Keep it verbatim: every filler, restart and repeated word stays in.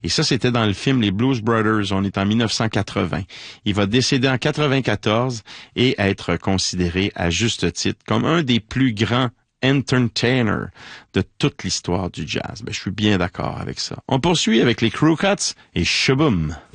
Et ça, c'était dans le film Les Blues Brothers. On est en mille neuf cent quatre-vingts. Il va décéder en quatre-vingt-quatorze et être considéré à juste titre comme un des plus grands entertainers de toute l'histoire du jazz. Ben, je suis bien d'accord avec ça. On poursuit avec les Crew Cuts et Shaboom.